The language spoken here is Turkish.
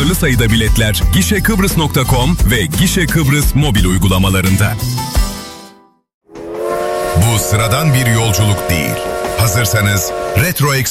Sınırlı sayıda biletler gişekıbrıs.com ve Gişe Kıbrıs mobil uygulamalarında. Bu sıradan bir yolculuk değil. Hazırsanız Retro Express